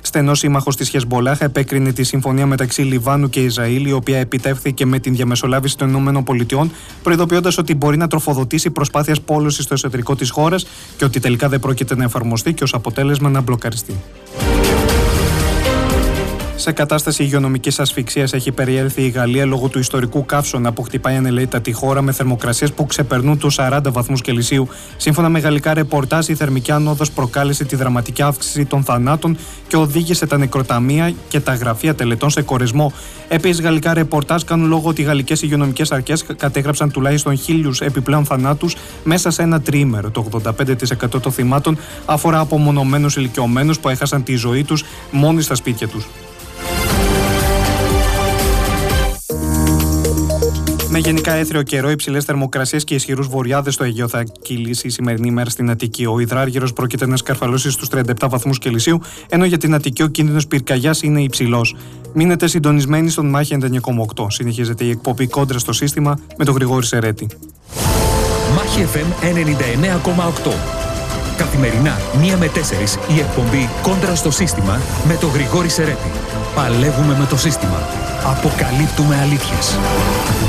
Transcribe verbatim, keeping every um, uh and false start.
Στενός σύμμαχος της Χεσμπολάχ επέκρινε τη συμφωνία μεταξύ Λιβάνου και Ισραήλ, η οποία επιτεύχθηκε με την διαμεσολάβηση των ΗΠΑ, προειδοποιώντας ότι μπορεί να τροφοδοτήσει προσπάθειες πόλωσης στο εσωτερικό της χώρας και ότι τελικά δεν πρόκειται να εφαρμοστεί και ως αποτέλεσμα να μπλοκαριστεί. Σε κατάσταση υγειονομικής ασφυξίας έχει περιέλθει η Γαλλία λόγω του ιστορικού καύσωνα που χτυπάει ανελαίητα τη χώρα με θερμοκρασίες που ξεπερνούν τους σαράντα βαθμούς Κελσίου. Σύμφωνα με γαλλικά ρεπορτάζ, η θερμική άνοδος προκάλεσε τη δραματική αύξηση των θανάτων και οδήγησε τα νεκροταμεία και τα γραφεία τελετών σε κορεσμό. Επίσης, γαλλικά ρεπορτάζ κάνουν λόγο ότι οι γαλλικές υγειονομικές αρχές κατέγραψαν τουλάχιστον χίλιους επιπλέον θανάτους μέσα σε ένα τριήμερο. Το ογδόντα πέντε τοις εκατό των θυμάτων αφορά απομονωμένους ηλικιωμένους που έχασαν τη ζωή τους μόνοι στα σπίτια τους. Με γενικά έθριο καιρό, υψηλές θερμοκρασίες και ισχυρούς βορειάδες στο Αιγαίο θα κυλήσει η σημερινή ημέρα στην Αττική. Ο υδράργυρος πρόκειται να σκαρφαλώσει στους τριάντα επτά βαθμούς Κελσίου, ενώ για την Αττική ο κίνδυνος πυρκαγιάς είναι υψηλός. Μείνετε συντονισμένοι στον Μάχη ενενήντα εννιά κόμμα οκτώ. Συνεχίζεται η εκπομπή Κόντρα στο Σύστημα με τον Γρηγόρη Σερέτη. Μάχη εφ εμ ενενήντα εννιά κόμμα οκτώ. Καθημερινά, μία με τέσσερις, η εκπομπή Κόντρα στο Σύστημα με τον Γρηγόρη Σερέτη. Παλεύουμε με το σύστημα. Αποκαλύπτουμε αλήθειες.